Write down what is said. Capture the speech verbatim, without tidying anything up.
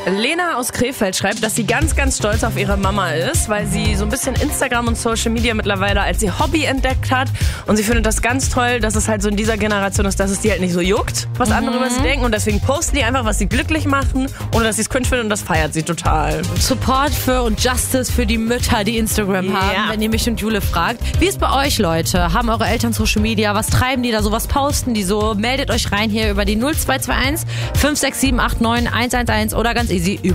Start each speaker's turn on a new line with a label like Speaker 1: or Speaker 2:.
Speaker 1: Lena aus Krefeld schreibt, dass sie ganz, ganz stolz auf ihre Mama ist, weil sie so ein bisschen Instagram und Social Media mittlerweile als ihr Hobby entdeckt hat. Und sie findet das ganz toll, dass es halt so in dieser Generation ist, dass es die halt nicht so juckt, was mhm. andere über sie denken. Und deswegen posten die einfach, was sie glücklich machen, ohne dass sie es cringe finden. Und das feiert sie total.
Speaker 2: Support für und Justice für die Mütter, die Instagram haben,
Speaker 1: ja.
Speaker 2: wenn ihr mich und Jule fragt. Wie ist bei euch, Leute? Haben eure Eltern Social Media? Was treiben die da so? Was posten die so? Meldet euch rein hier über die null zwei zwei eins fünf sechs sieben acht neun eins eins eins oder ganz easy über